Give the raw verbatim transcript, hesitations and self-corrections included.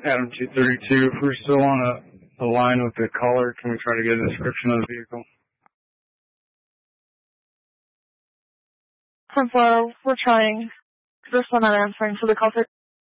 Adam two thirty-two, if we're still on a, a line with the caller, can we try to get a description of the vehicle? ten four, we're trying. First one not answering, so the call